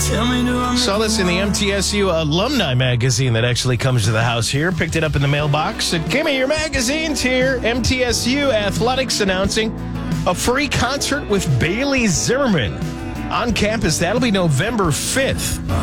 Saw this in the MTSU alumni magazine that actually comes to the house here. Picked it up in the mailbox. Said, give me your magazines here. MTSU Athletics announcing a free concert with Bailey Zimmerman on campus. That'll be November 5th.